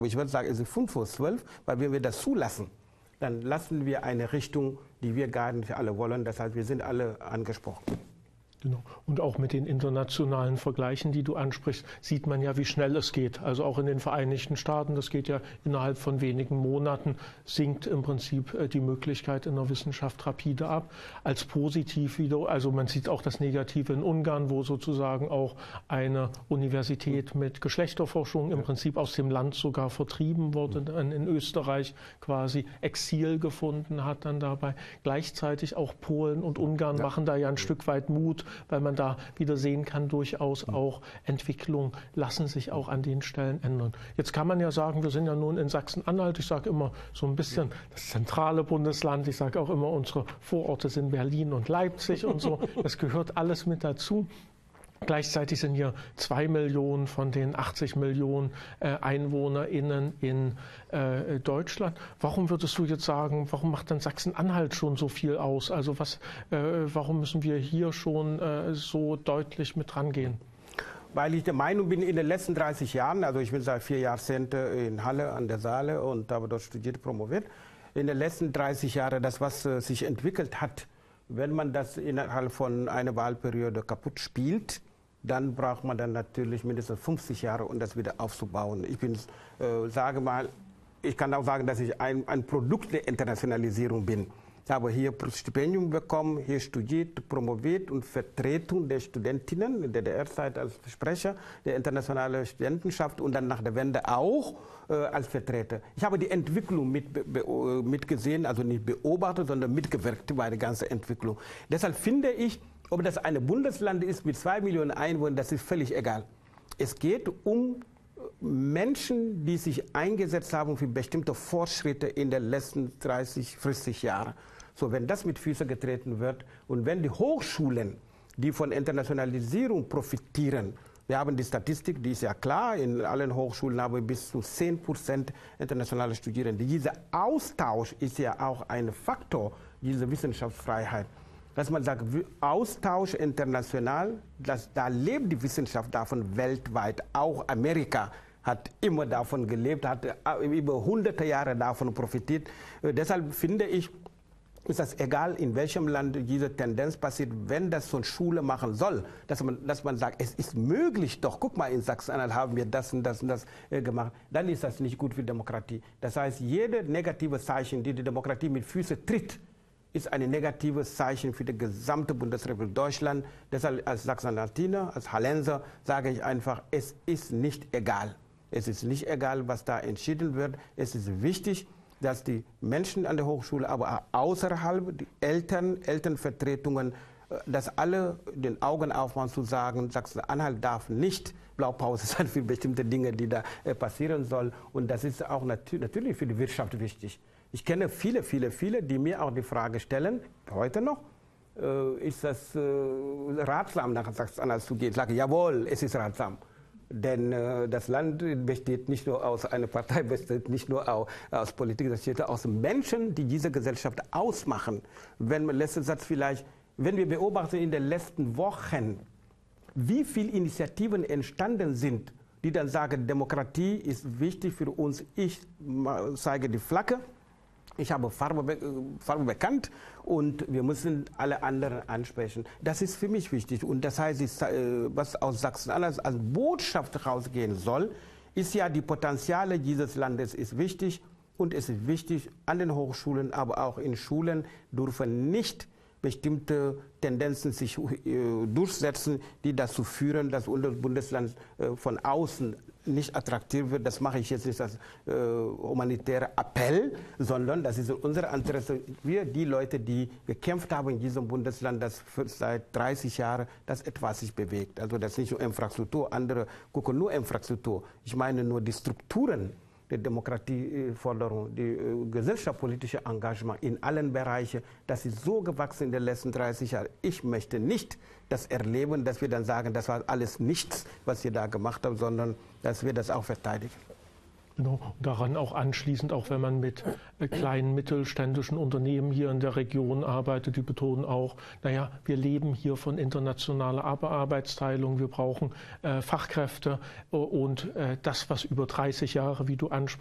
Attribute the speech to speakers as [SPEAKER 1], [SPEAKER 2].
[SPEAKER 1] Ich würde sagen, es ist 11:55, weil wenn wir das zulassen, dann lassen wir eine Richtung, die wir gar nicht alle wollen. Das heißt, wir sind alle angesprochen.
[SPEAKER 2] Genau. Und auch mit den internationalen Vergleichen, die du ansprichst, sieht man ja, wie schnell es geht. Also auch in den Vereinigten Staaten, das geht ja innerhalb von wenigen Monaten, sinkt im Prinzip die Möglichkeit in der Wissenschaft rapide ab. Als positiv wieder, also man sieht auch das Negative in Ungarn, wo sozusagen auch eine Universität mit Geschlechterforschung im Prinzip aus dem Land sogar vertrieben wurde, in Österreich quasi Exil gefunden hat dann dabei. Gleichzeitig auch Polen und Ungarn machen da ja ein Stück weit Mut, weil man da wieder sehen kann, durchaus auch Entwicklungen lassen sich auch an den Stellen ändern. Jetzt kann man ja sagen, wir sind ja nun in Sachsen-Anhalt, ich sage immer so ein bisschen das zentrale Bundesland, ich sage auch immer, unsere Vororte sind Berlin und Leipzig und so, das gehört alles mit dazu. Gleichzeitig sind hier 2 Millionen von den 80 Millionen EinwohnerInnen in Deutschland. Warum würdest du jetzt sagen, warum macht dann Sachsen-Anhalt schon so viel aus? Also warum müssen wir hier schon so deutlich mit rangehen?
[SPEAKER 1] Weil ich der Meinung bin, in den letzten 30 Jahren, also ich bin seit 4 Jahrzehnten in Halle an der Saale und habe dort studiert, promoviert, in den letzten 30 Jahren, das was sich entwickelt hat, wenn man das innerhalb von einer Wahlperiode kaputt spielt, dann braucht man dann natürlich mindestens 50 Jahre, um das wieder aufzubauen. Ich kann auch sagen, dass ich ein Produkt der Internationalisierung bin. Ich habe hier Stipendium bekommen, hier studiert, promoviert und Vertretung der Studentinnen in der DDR-Zeit als Sprecher der internationalen Studentenschaft und dann nach der Wende auch als Vertreter. Ich habe die Entwicklung mitgesehen, also nicht beobachtet, sondern mitgewirkt bei der ganzen Entwicklung. Deshalb finde ich, ob das ein Bundesland ist mit 2 Millionen Einwohnern, das ist völlig egal. Es geht um Menschen, die sich eingesetzt haben für bestimmte Fortschritte in den letzten 30, 40 Jahren. So, wenn das mit Füßen getreten wird und wenn die Hochschulen, die von Internationalisierung profitieren, wir haben die Statistik, die ist ja klar, in allen Hochschulen haben wir bis zu 10% internationale Studierende. Dieser Austausch ist ja auch ein Faktor dieser Wissenschaftsfreiheit. Dass man sagt, Austausch international, da lebt die Wissenschaft davon weltweit. Auch Amerika hat immer davon gelebt, hat über hunderte Jahre davon profitiert. Deshalb finde ich, ist das egal, in welchem Land diese Tendenz passiert, wenn das so eine Schule machen soll, dass man sagt, es ist möglich doch, guck mal, in Sachsen-Anhalt haben wir das und das und das gemacht, dann ist das nicht gut für Demokratie. Das heißt, jede negative Zeichen, die die Demokratie mit Füßen tritt, ist ein negatives Zeichen für die gesamte Bundesrepublik Deutschland. Deshalb als Sachsen-Anhaltiner, als Hallenser sage ich einfach, es ist nicht egal. Es ist nicht egal, was da entschieden wird. Es ist wichtig, dass die Menschen an der Hochschule, aber auch außerhalb, die Elternvertretungen, dass alle den Augen aufmachen zu sagen, Sachsen-Anhalt darf nicht Blaupause sein für bestimmte Dinge, die da passieren sollen. Und das ist auch natürlich für die Wirtschaft wichtig. Ich kenne viele, die mir auch die Frage stellen, heute noch, ist das ratsam, nach Sachsen-Anhalt zu gehen? Ich sage, jawohl, es ist ratsam. Denn das Land besteht nicht nur aus einer Partei, besteht nicht nur aus Politik, das besteht aus Menschen, die diese Gesellschaft ausmachen. Letzter Satz vielleicht, wenn wir beobachten in den letzten Wochen, wie viele Initiativen entstanden sind, die dann sagen, Demokratie ist wichtig für uns, ich zeige die Flagge, ich habe Farbe bekannt und wir müssen alle anderen ansprechen. Das ist für mich wichtig. Und das heißt, was aus Sachsen-Anhalt als Botschaft rausgehen soll, ist ja, die Potenziale dieses Landes ist wichtig. Und es ist wichtig, an den Hochschulen, aber auch in Schulen dürfen nicht bestimmte Tendenzen sich durchsetzen, die dazu führen, dass unser Bundesland von außen nicht attraktiv wird. Das mache ich jetzt nicht als humanitärer Appell, sondern das ist unser Interesse. Wir, die Leute, die gekämpft haben in diesem Bundesland, das seit 30 Jahren, dass etwas sich bewegt. Also das ist nicht nur Infrastruktur, andere gucken nur Infrastruktur. Ich meine nur die Strukturen der Demokratieforderung, die gesellschaftspolitische Engagement in allen Bereichen, das ist so gewachsen in den letzten 30 Jahren. Ich möchte nicht das erleben, dass wir dann sagen, das war alles nichts, was wir da gemacht haben, sondern dass wir das auch verteidigen.
[SPEAKER 2] Genau, und daran auch anschließend, auch wenn man mit kleinen mittelständischen Unternehmen hier in der Region arbeitet, die betonen auch, naja, wir leben hier von internationaler Arbeitsteilung, wir brauchen Fachkräfte und das, was über 30 Jahre, wie du ansprichst,